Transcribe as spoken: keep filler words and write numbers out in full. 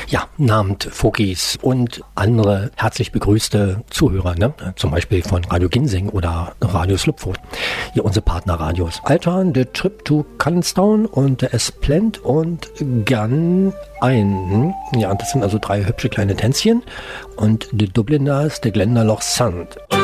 Ja, namens Fokis und andere herzlich begrüßte Zuhörer, ne? Zum Beispiel von Radio Ginseng oder Radio Slupfoot. Hier unsere Partnerradios. Altern, The Trip to Cannstown und der Esplend und Gun ein. Ja, das sind also drei hübsche kleine Tänzchen. Und die Dubliners, der Glendalough Sand.